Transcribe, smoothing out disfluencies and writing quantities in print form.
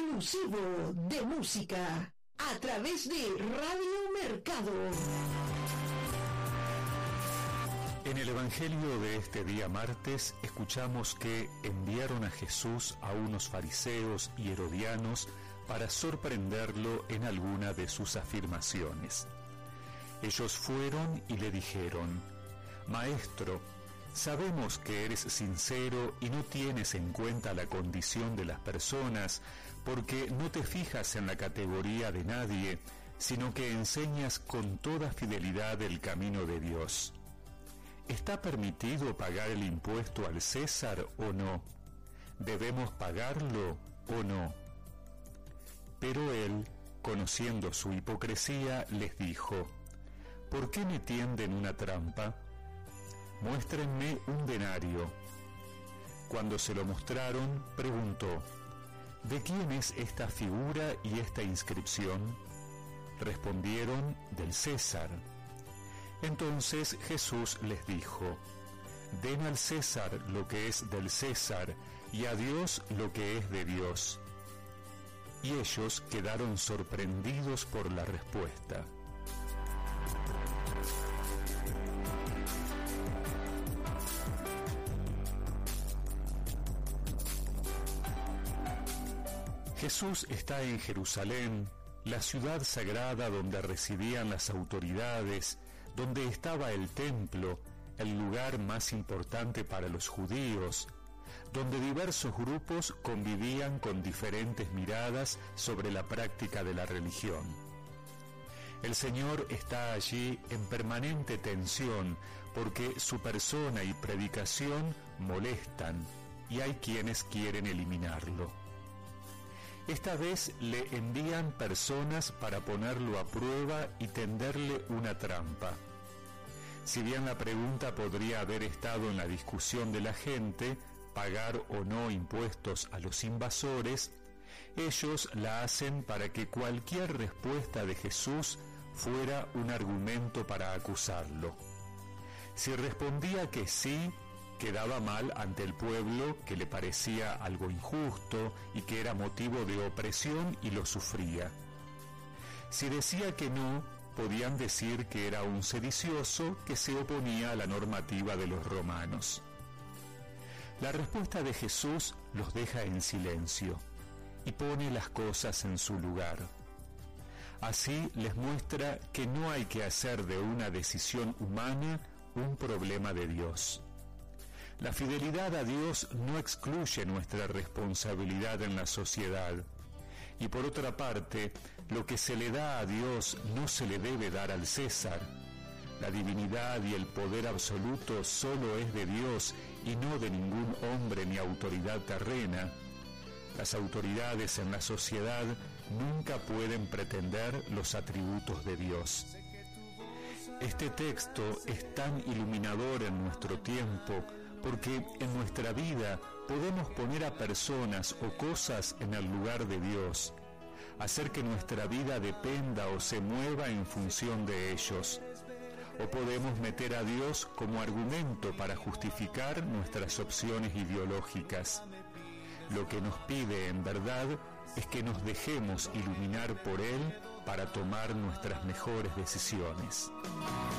exclusivo de música a través de Radio Mercado. En el Evangelio de este día martes escuchamos que enviaron a Jesús a unos fariseos y herodianos para sorprenderlo en alguna de sus afirmaciones. Ellos fueron y le dijeron: Maestro, sabemos que eres sincero y no tienes en cuenta la condición de las personas, porque no te fijas en la categoría de nadie, sino que enseñas con toda fidelidad el camino de Dios. ¿Está permitido pagar el impuesto al César o no? ¿Debemos pagarlo o no? Pero él, conociendo su hipocresía, les dijo: ¿Por qué me tienden una trampa? Muéstrenme un denario. Cuando se lo mostraron, preguntó: ¿De quién es esta figura y esta inscripción? Respondieron: del César. Entonces Jesús les dijo: Den al César lo que es del César y a Dios lo que es de Dios. Y ellos quedaron sorprendidos por la respuesta. Jesús está en Jerusalén, la ciudad sagrada donde residían las autoridades, donde estaba el templo, el lugar más importante para los judíos, donde diversos grupos convivían con diferentes miradas sobre la práctica de la religión. El Señor está allí en permanente tensión porque su persona y predicación molestan y hay quienes quieren eliminarlo. Esta vez le envían personas para ponerlo a prueba y tenderle una trampa. Si bien la pregunta podría haber estado en la discusión de la gente, pagar o no impuestos a los invasores, ellos la hacen para que cualquier respuesta de Jesús fuera un argumento para acusarlo. Si respondía que sí, quedaba mal ante el pueblo, que le parecía algo injusto y que era motivo de opresión y lo sufría. Si decía que no, podían decir que era un sedicioso que se oponía a la normativa de los romanos. La respuesta de Jesús los deja en silencio y pone las cosas en su lugar. Así les muestra que no hay que hacer de una decisión humana un problema de Dios. La fidelidad a Dios no excluye nuestra responsabilidad en la sociedad. Y por otra parte, lo que se le da a Dios no se le debe dar al César. La divinidad y el poder absoluto solo es de Dios y no de ningún hombre ni autoridad terrena. Las autoridades en la sociedad nunca pueden pretender los atributos de Dios. Este texto es tan iluminador en nuestro tiempo porque en nuestra vida podemos poner a personas o cosas en el lugar de Dios, hacer que nuestra vida dependa o se mueva en función de ellos, o podemos meter a Dios como argumento para justificar nuestras opciones ideológicas. Lo que nos pide en verdad es que nos dejemos iluminar por Él para tomar nuestras mejores decisiones.